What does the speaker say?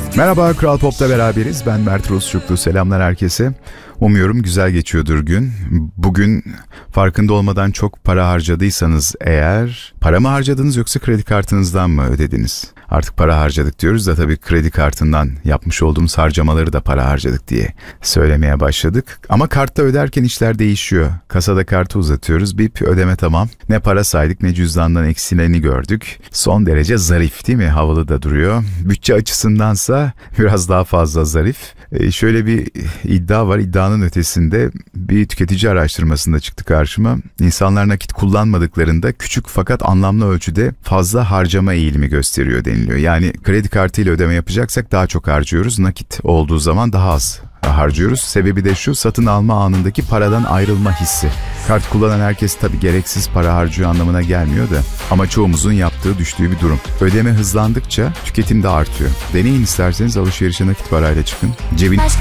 Merhaba, Kral Pop'ta beraberiz. Ben Mert Rusçuklu. Selamlar herkese. Umuyorum güzel geçiyordur gün. Bugün farkında olmadan çok para harcadıysanız eğer, para mı harcadınız yoksa kredi kartınızdan mı ödediniz? Artık para harcadık diyoruz da tabii kredi kartından yapmış olduğumuz harcamaları da para harcadık diye söylemeye başladık. Ama kartta öderken işler değişiyor. Kasada kartı uzatıyoruz, bip, ödeme tamam. Ne para saydık ne cüzdandan eksileni gördük. Son derece zarif değil mi? Havalı da duruyor. Bütçe açısındansa biraz daha fazla zarif. Şöyle bir iddia var. İddianın ötesinde bir tüketici araştırmasında çıktı karşıma. İnsanlar nakit kullanmadıklarında küçük fakat anlamlı ölçüde fazla harcama eğilimi gösteriyor deniliyor. Yani kredi kartıyla ödeme yapacaksak daha çok harcıyoruz. Nakit olduğu zaman daha az harcıyoruz. Sebebi de şu: satın alma anındaki paradan ayrılma hissi. Kart kullanan herkes tabii gereksiz para harcıyor anlamına gelmiyor da, ama çoğumuzun yaptığı, düştüğü bir durum. Ödeme hızlandıkça tüketim de artıyor. Deneyin isterseniz, alışverişe nakit parayla çıkın. Cebin